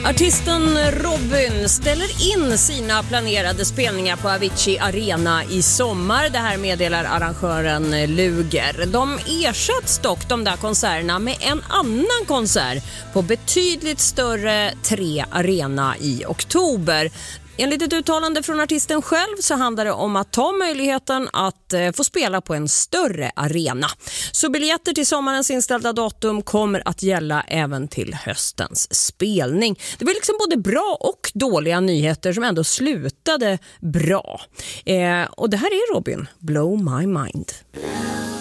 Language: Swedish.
Artisten Robyn ställer in sina planerade spelningar på Avicii Arena i sommar. Det här meddelar arrangören Luger. De ersätts dock de där konserterna med en annan konsert på betydligt större 3 Arena i oktober. Enligt ett uttalande från artisten själv så handlar det om att ta möjligheten att få spela på en större arena. Så biljetter till sommarens inställda datum kommer att gälla även till höstens spelning. Det var liksom både bra och dåliga nyheter som ändå slutade bra. Och det här är Robyn, Blow My Mind.